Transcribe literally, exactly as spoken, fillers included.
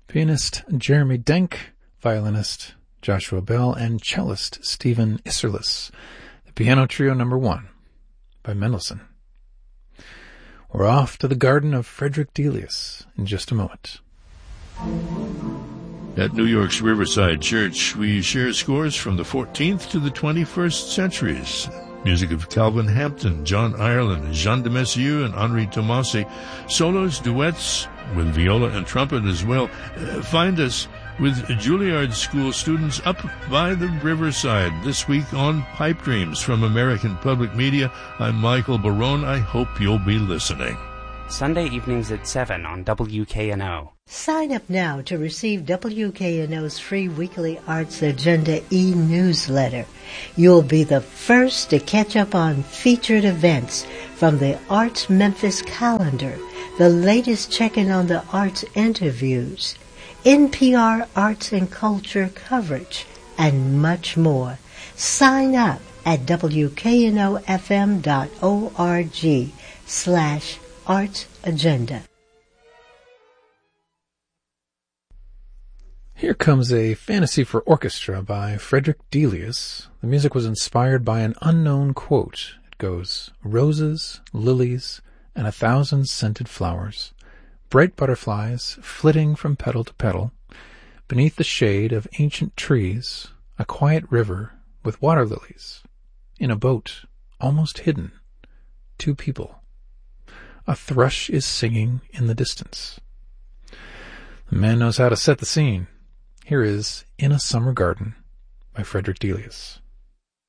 Pianist Jeremy Denk, violinist Joshua Bell, and cellist Stephen Isserlis. The Piano Trio Number One by Mendelssohn. We're off to the garden of Frederick Delius in just a moment. At New York's Riverside Church, we share scores from the fourteenth to the twenty-first centuries. Music of Calvin Hampton, John Ireland, Jean de Messieu, and Henri Tomasi. Solos, duets, with viola and trumpet as well. Uh, find us with Juilliard School students up by the Riverside this week on Pipe Dreams from American Public Media. I'm Michael Barone. I hope you'll be listening. Sunday evenings at seven on W K N O. Sign up now to receive W K N O's free weekly Arts Agenda e-newsletter. You'll be the first to catch up on featured events from the Arts Memphis calendar, the latest check-in on the arts interviews, N P R arts and culture coverage, and much more. Sign up at W K N O F M dot org slash arts agenda. Here comes a fantasy for orchestra by Frederick Delius. The music was inspired by an unknown quote. It goes, "Roses, lilies, and a thousand scented flowers, bright butterflies flitting from petal to petal, beneath the shade of ancient trees, a quiet river with water lilies, in a boat almost hidden, two people. A thrush is singing in the distance." The man knows how to set the scene. Here is In a Summer Garden by Frederick Delius.